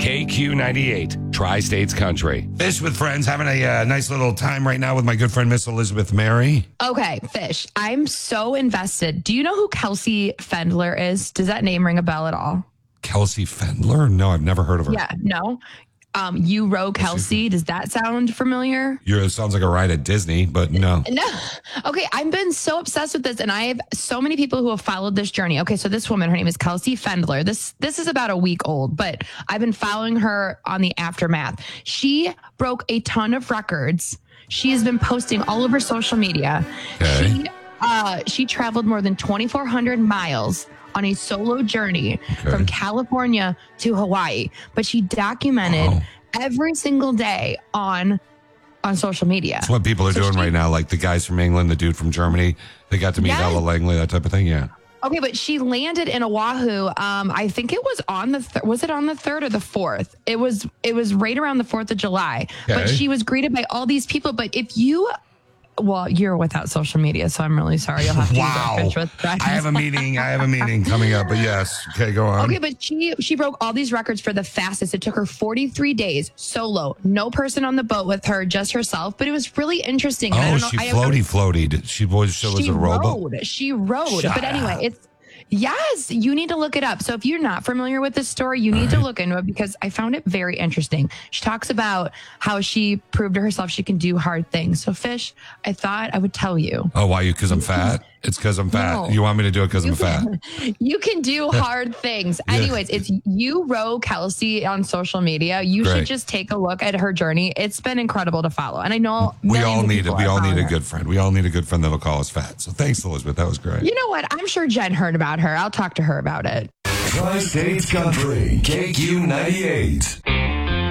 KQ98, Tri-States Country. Fish with friends, having a nice little time right now with my good friend, Miss Elizabeth Mary. Okay, Fish, I'm so invested. Do you know who Kelsey Fendler is? Does that name ring a bell at all? Kelsey Fendler? No, I've never heard of her. Yeah, no. You row Kelsey. Does that sound familiar? It sounds like a ride at Disney, but no. No. Okay, I've been so obsessed with this, and I have so many people who have followed this journey. Okay, so this woman, her name is Kelsey Fendler. This is about a week old, but I've been following her on the aftermath. She broke a ton of records. She has been posting all over social media. Okay. She traveled more than 2,400 miles on a solo journey from California to Hawaii, but she documented every single day on social media. That's what people are doing right now, like the guys from England, the dude from Germany. They got to meet Ella Langley, that type of thing. Yeah. Okay, but she landed in Oahu. I think it was on was it on the 3rd or the 4th? It was right around the 4th of July. Okay. But she was greeted by all these people. But if you, well, you're without social media, so I'm really sorry. You'll have to use that Fish with friends. I have a meeting coming up, but yes. Okay, go on. Okay, but she broke all these records for the fastest. It took her 43 days solo. No person on the boat with her, just herself. But it was really interesting. Oh, she floated. She was a rowboat. She rode. But anyway, yes, you need to look it up. So if you're not familiar with this story, you need to look into it because I found it very interesting. She talks about how she proved to herself she can do hard things. So Fish, I thought I would tell you. Oh, why? Because I'm fat? It's because I'm fat. No. You want me to do it because I'm fat? You can do hard things. Anyways, it's You Row Kelsey on social media. You should just take a look at her journey. It's been incredible to follow. And I know we all need it. We all need a good friend. We all need a good friend that'll call us fat. So thanks, Elizabeth. That was great. You know what? I'm sure Jen heard about her. I'll talk to her about it. Tri-States Country, KQ98.